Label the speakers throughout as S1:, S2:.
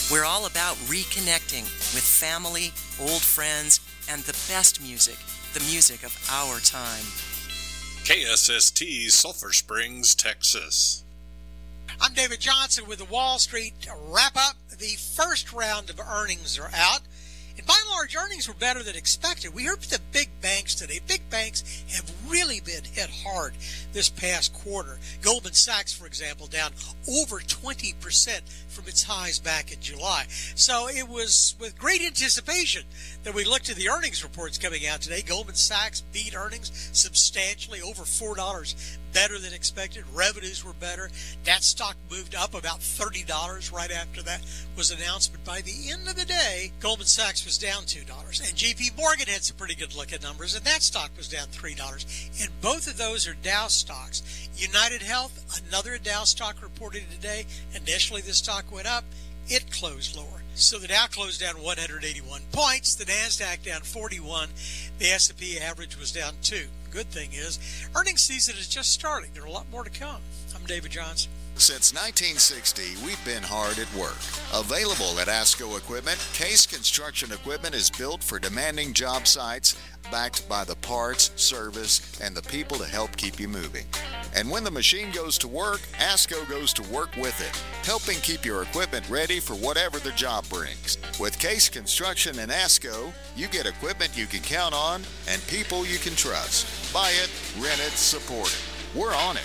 S1: We're all about reconnecting with family, old friends, and the best music, the music of our time.
S2: KSST, Sulphur Springs, Texas.
S3: I'm David Johnson with the Wall Street Wrap-Up. The first round of earnings are out. And by and large, earnings were better than expected. We heard from the big banks today. Big banks have really been hit hard this past quarter. Goldman Sachs, for example, down over 20% from its highs back in July. So it was with great anticipation that we looked at the earnings reports coming out today. Goldman Sachs beat earnings substantially, over $4 better than expected. Revenues were better. That stock moved up about $30 right after that was announced. But by the end of the day, Goldman Sachs was down $2. And JP Morgan had some pretty good look at numbers, and that stock was down $3. And both of those are Dow stocks. United Health, another Dow stock, reported today. Initially, the stock went up. It closed lower. So the Dow closed down 181 points. The NASDAQ down 41. The S&P average was down 2. Good thing is, earnings season is just starting. There are a lot more to come. I'm David Johnson.
S4: Since 1960, we've been hard at work. Available at ASCO Equipment, Case Construction Equipment is built for demanding job sites, backed by the parts, service, and the people to help keep you moving. And when the machine goes to work, ASCO goes to work with it, helping keep your equipment ready for whatever the job brings. With Case Construction and ASCO, you get equipment you can count on and people you can trust. Buy it, rent it, support it. We're on it.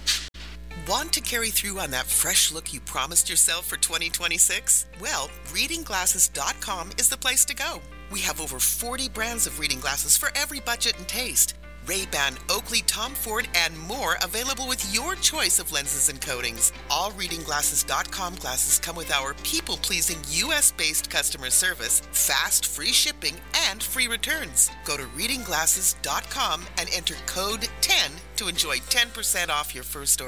S1: Want to carry through on that fresh look you promised yourself for 2026? Well, readingglasses.com is the place to go. We have over 40 brands of reading glasses for every budget and taste. Ray-Ban, Oakley, Tom Ford, and more available with your choice of lenses and coatings. All readingglasses.com glasses come with our people-pleasing U.S.-based customer service, fast, free shipping, and free returns. Go to readingglasses.com and enter code 10 to enjoy 10% off your first order.